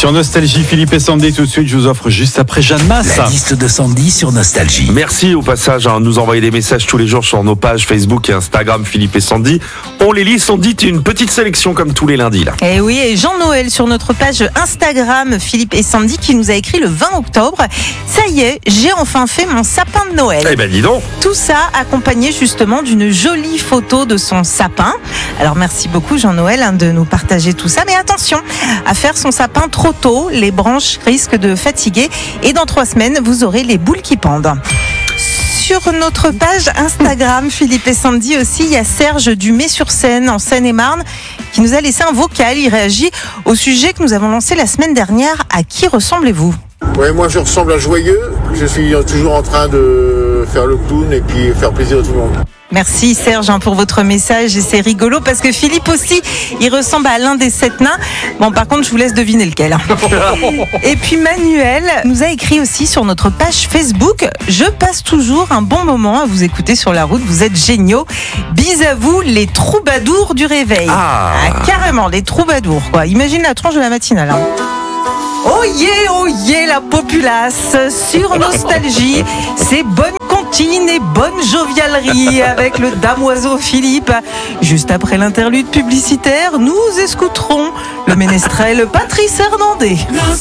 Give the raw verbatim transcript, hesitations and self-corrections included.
Sur Nostalgie, Philippe et Sandy, tout de suite, je vous offre juste après Jeanne Masse. La liste de Sandy sur Nostalgie. Merci au passage à nous envoyer des messages tous les jours sur nos pages Facebook et Instagram Philippe et Sandy. On les lit, Sandy, une petite sélection comme tous les lundis là. Et oui, et Jean-Noël sur notre page Instagram Philippe et Sandy qui nous a écrit le vingt octobre. Ça y est, j'ai enfin fait mon sapin de Noël. Eh ben dis donc. Tout ça accompagné justement d'une jolie photo de son sapin. Alors merci beaucoup Jean-Noël hein, de nous partager tout ça. Mais attention à faire son sapin trop tôt, les branches risquent de fatiguer et dans trois semaines vous aurez les boules qui pendent. Sur notre page Instagram Philippe et Sandy aussi, il y a Serge du Mets-sur-Seine en Seine-et-Marne qui nous a laissé un vocal. Il réagit au sujet que nous avons lancé la semaine dernière. À qui ressemblez-vous ? Ouais, moi je ressemble à Joyeux. Je suis toujours en train de faire le clown et puis faire plaisir à tout le monde. Merci Serge hein, pour votre message et c'est rigolo parce que Philippe aussi, il ressemble à l'un des sept nains. Bon par contre je vous laisse deviner lequel. Et puis Manuel nous a écrit aussi sur notre page Facebook. Je passe toujours un bon moment à vous écouter sur la route, vous êtes géniaux. Bis à vous les troubadours du réveil. Ah. Ah, carrément les troubadours quoi. Imagine la tronche de la matinale. Hein. Oh yeah, oh yeah, la populace sur Nostalgie, c'est bonne comptine et bonne jovialerie avec le damoiseau Philippe. Juste après l'interlude publicitaire, nous écouterons le ménestrel Patrice Hernandez.